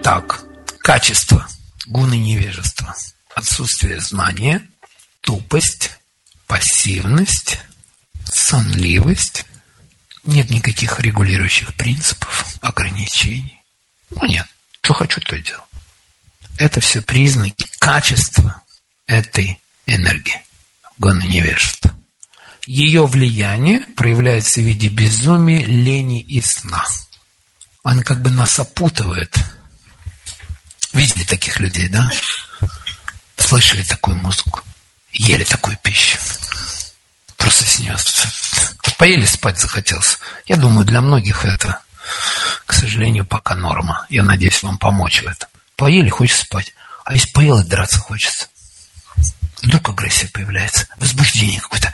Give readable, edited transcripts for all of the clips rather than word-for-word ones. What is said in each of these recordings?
Итак, качество гуны невежества. Отсутствие знания, тупость, пассивность, сонливость. Нет никаких регулирующих принципов, ограничений. Нет, что хочу, то и делаю. Это все признаки качества этой энергии, гуны невежества. Ее влияние проявляется в виде безумия, лени и сна. Он как бы нас опутывает. Видели таких людей, да? Слышали такую музыку, ели такую пищу. Просто с нее поели, спать захотелось. Я думаю, для многих это, к сожалению, пока норма. Я надеюсь вам помочь в этом. Поели, хочется спать. А если поел, и драться хочется. Вдруг агрессия появляется, возбуждение какое-то.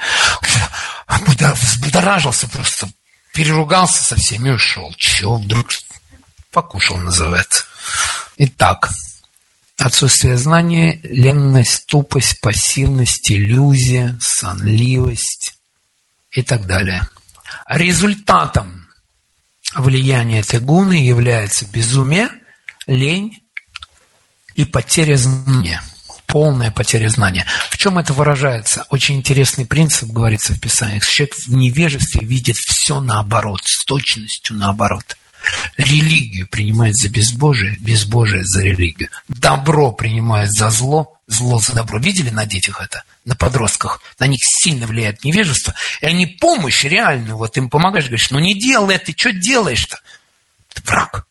Взбудоражился просто, переругался со всеми и ушел. Чего вдруг покушал, называется. Итак, отсутствие знания, ленность, тупость, пассивность, иллюзия, сонливость и так далее. Результатом влияния этой гуны является безумие, лень и потеря знания. Полная потеря знания. В чем это выражается? Очень интересный принцип, говорится в Писании. Человек в невежестве видит все наоборот, с точностью наоборот. Религию принимает за безбожие, безбожие за религию. Добро принимает за зло, зло за добро. Видели на детях это? На подростках. На них сильно влияет невежество. И они помощь реальную, вот им помогаешь, говоришь, ну не делай, ты что делаешь-то? Ты враг.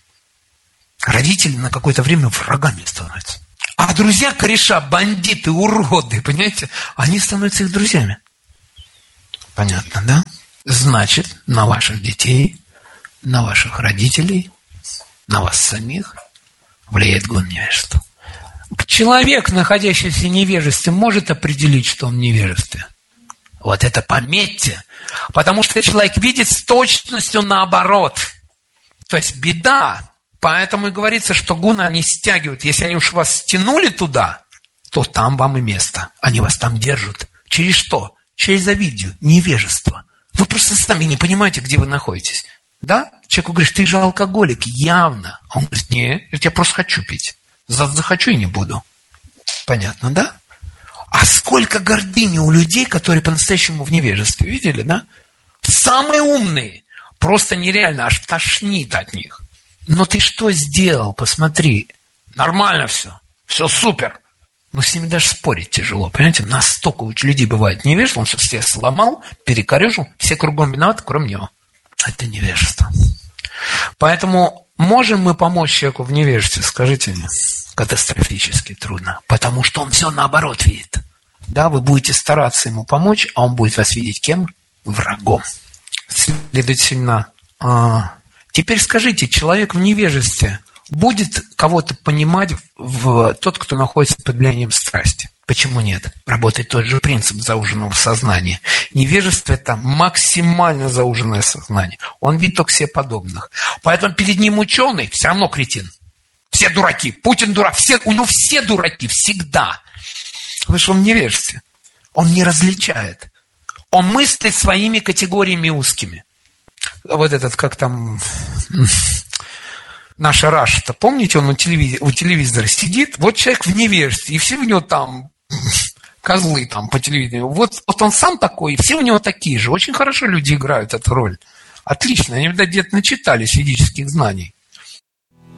Родители на какое-то время врагами становятся. А друзья, кореша, бандиты, уроды, понимаете, они становятся их друзьями. Понятно, да? Значит, на ваших детей, на ваших родителей, на вас самих влияет гуна невежества. Человек, находящийся в невежестве, может определить, что он в невежестве. Вот это пометьте. Потому что человек видит с точностью наоборот. То есть беда. Поэтому и говорится, что гуны они стягивают. Если они уж вас стянули туда, то там вам и место. Они вас там держат. Через что? Через завидью, невежество. Вы просто сами не понимаете, где вы находитесь. Да? Человеку говоришь, ты же алкоголик, явно. А он говорит, не, я просто хочу пить. Захочу и не буду. Понятно, да? А сколько гордыни у людей, которые по-настоящему в невежестве. Видели, да? Самые умные. Просто нереально, аж тошнит от них. Но ты что сделал? Посмотри. Нормально все. Все супер. Но с ними даже спорить тяжело. Понимаете, настолько у людей бывает невежество, он все сломал, перекорежил, все кругом виноваты, кроме него. Это невежество. Поэтому можем мы помочь человеку в невежестве? Скажите мне. Катастрофически трудно. Потому что он все наоборот видит. Да, вы будете стараться ему помочь, а он будет вас видеть кем? Врагом. Следовательно, теперь скажите, человек в невежестве будет кого-то понимать тот, кто находится под влиянием страсти? Почему нет? Работает тот же принцип зауженного сознания. Невежество – это максимально зауженное сознание. Он видит только себе подобных. Поэтому перед ним ученый все равно кретин. Все дураки. Путин дурак. У него все дураки. Всегда. Потому что он в невежестве. Он не различает. Он мыслит своими категориями узкими. Вот этот, как там, наша Раша-то, помните, он у телевизора сидит, вот человек в невежестве, и все у него там козлы там по телевидению. Вот он сам такой, и все у него такие же. Очень хорошо люди играют эту роль. Отлично, они, видать, где-то начитались ведических знаний.